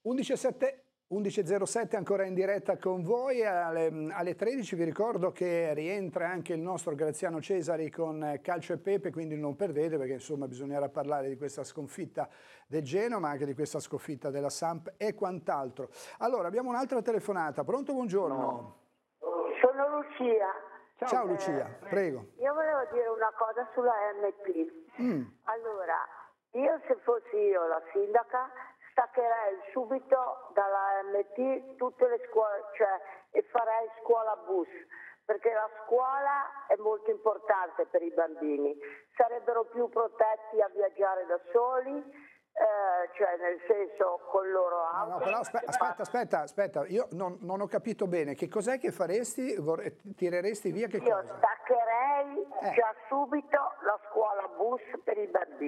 11.07 ancora in diretta con voi, alle 13 vi ricordo che rientra anche il nostro Graziano Cesari con Calcio e Pepe, quindi non perdete perché insomma bisognerà parlare di questa sconfitta del Genoa ma anche di questa sconfitta della Samp e quant'altro. Allora abbiamo un'altra telefonata, pronto, buongiorno. Sono Lucia. Ciao Lucia, prego. Io volevo dire una cosa sulla MP. Allora, io se fossi io la sindaca staccherei subito dalla MT tutte le scuole, cioè, e farei scuola bus, perché la scuola è molto importante per i bambini, sarebbero più protetti a viaggiare da soli, cioè nel senso con loro auto. No, però aspetta, io non ho capito bene, che cos'è che faresti? Tireresti via che cosa? Io staccherei già subito la scuola bus per i bambini.